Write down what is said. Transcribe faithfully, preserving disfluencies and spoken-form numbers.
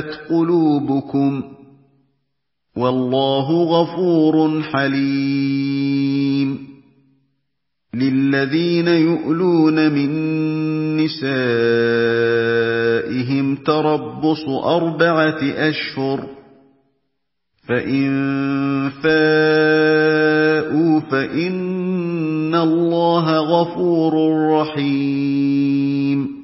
قُلُوبُكُمْ وَاللَّهُ غَفُورٌ حَلِيمٌ لِلَّذِينَ يُؤْلُونَ مِن نِّسَائِهِمْ تَرَبُّصُ أَرْبَعَةِ أَشْهُرٍ ۖ فَإِن فَاءُوا فَإِنَّ اللَّهَ غَفُورٌ رَّحِيمٌ